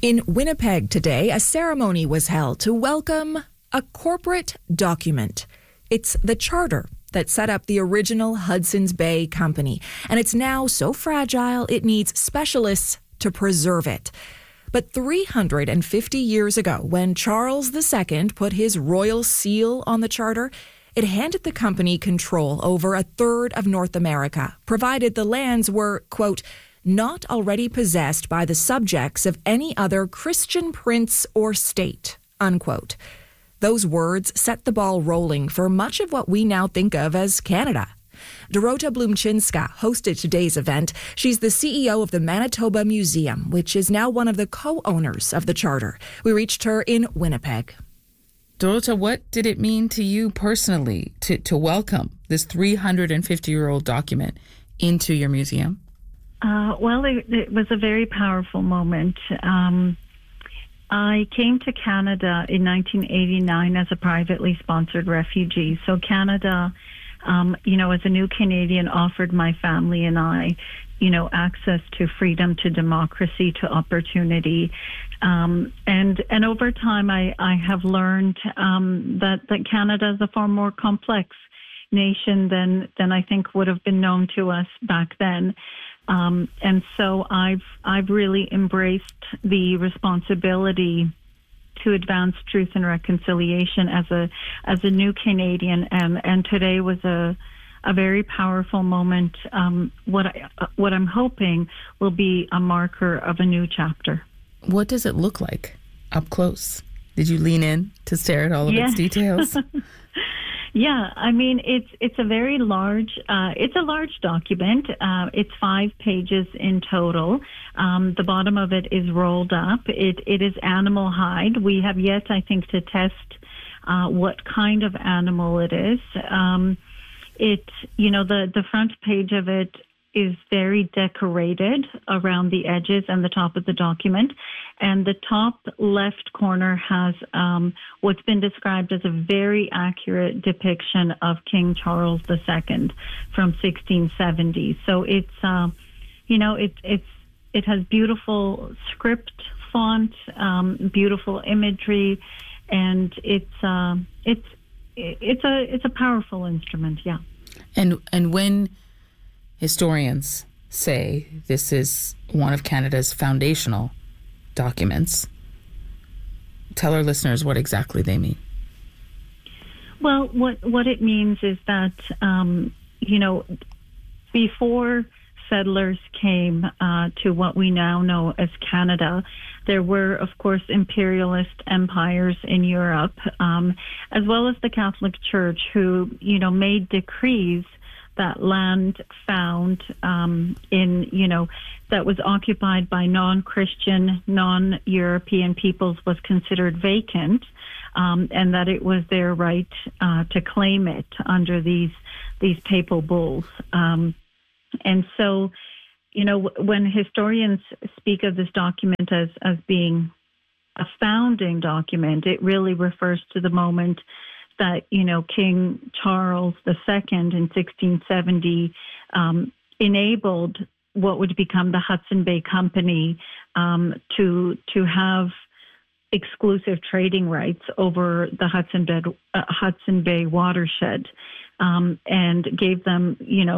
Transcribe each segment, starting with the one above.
In Winnipeg today, a ceremony was held to welcome a corporate document. It's the charter that set up the original Hudson's Bay Company, and it's now so fragile it needs specialists to preserve it. But 350 years ago, when Charles II put his royal seal on the charter, it handed the company control over a third of North America, provided the lands were, quote, not already possessed by the subjects of any other Christian prince or state, unquote. Those words set the ball rolling for much of what we now think of as Canada. Dorota Blumczynska hosted today's event. She's the CEO of the Manitoba Museum, which is now one of the co-owners of the charter. We reached her in Winnipeg. Dorota, what did it mean to you personally to welcome this 350-year-old document into your museum? Well, it was a very powerful moment. I came to Canada in 1989 as a privately sponsored refugee. So Canada, as a new Canadian, offered my family and I, access to freedom, to democracy, to opportunity. And over time, I have learned that Canada is a far more complex nation than I think would have been known to us back then. And so I've really embraced the responsibility to advance truth and reconciliation as a new Canadian, and today was a very powerful moment. What I'm hoping will be a marker of a new chapter. What does it look like up close? Did you lean in to stare at all of its details? Yeah, I mean, it's a very large, it's a large document. It's 5 pages in total. The bottom of it is rolled up. It is animal hide. We have yet, I think, to test what kind of animal it is. The front page of it is very decorated around the edges and the top of the document. And the top left corner has what's been described as a very accurate depiction of King Charles II from 1670. So it has beautiful script font, beautiful imagery, and it's a powerful instrument. Yeah. And when historians say this is one of Canada's foundational documents, tell our listeners what exactly they mean. Well, what it means is that, before settlers came to what we now know as Canada, there were, of course, imperialist empires in Europe, as well as the Catholic Church, who, made decrees that land found that was occupied by non-Christian, non-European peoples was considered vacant, and that it was their right to claim it under these papal bulls. And so, when historians speak of this document as being a founding document, it really refers to the moment that, King Charles II in 1670 enabled what would become the Hudson Bay Company to have exclusive trading rights over the Hudson Bay watershed, and gave them,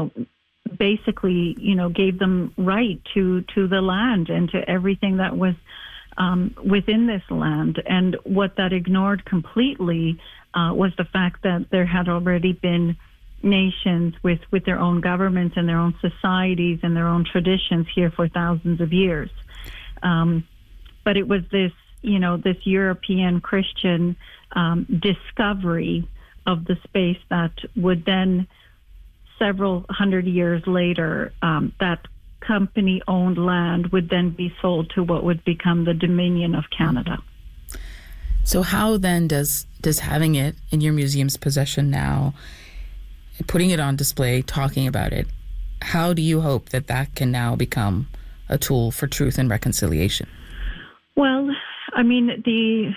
gave them right to the land and to everything that was within this land. And what that ignored completely was the fact that there had already been nations with their own governments and their own societies and their own traditions here for thousands of years. But it was this European Christian discovery of the space that would then, several hundred years later, that company-owned land would then be sold to what would become the Dominion of Canada. So how then does having it in your museum's possession now, putting it on display, talking about it, how do you hope that can now become a tool for truth and reconciliation? Well, I mean,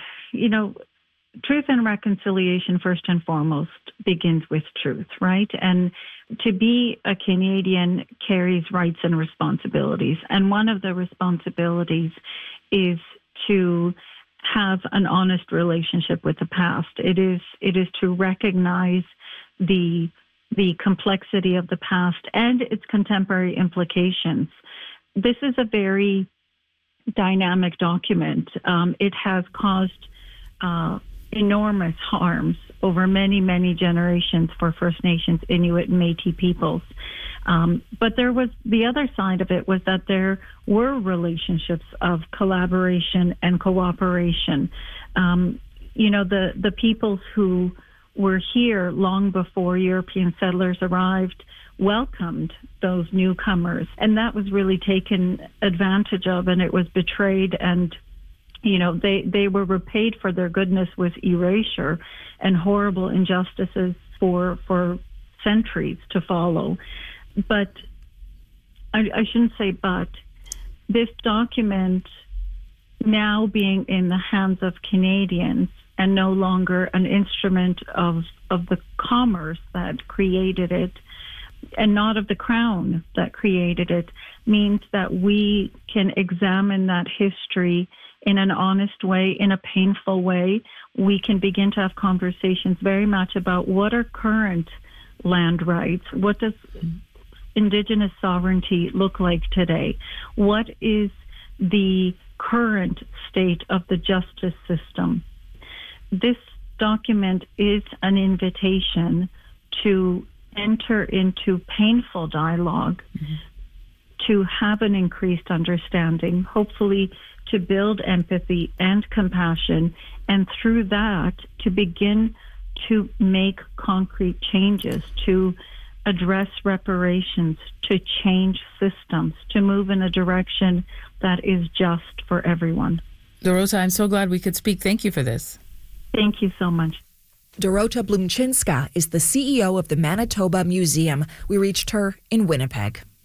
truth and reconciliation, first and foremost, begins with truth, right? And to be a Canadian carries rights and responsibilities. And one of the responsibilities is to have an honest relationship with the past. It is to recognize the complexity of the past and its contemporary implications. This is a very dynamic document. It has caused enormous harms over many, many generations for First Nations, Inuit, and Métis peoples. But there was the other side of it was that there were relationships of collaboration and cooperation. The peoples who were here long before European settlers arrived welcomed those newcomers, and that was really taken advantage of, and it was betrayed, and they were repaid for their goodness with erasure and horrible injustices for centuries to follow. But I shouldn't say but. This document now being in the hands of Canadians and no longer an instrument of the commerce that created it and not of the Crown that created it, means that we can examine that history in an honest way, in a painful way. We can begin to have conversations very much about what are current land rights, what does Indigenous sovereignty look like today, what is the current state of the justice system. This document is an invitation to enter into painful dialogue, to have an increased understanding, hopefully to build empathy and compassion, and through that to begin to make concrete changes, to address reparations, to change systems, to move in a direction that is just for everyone. Dorota, I'm so glad we could speak. Thank you for this. Thank you so much. Dorota Blumczynska is the CEO of the Manitoba Museum. We reached her in Winnipeg.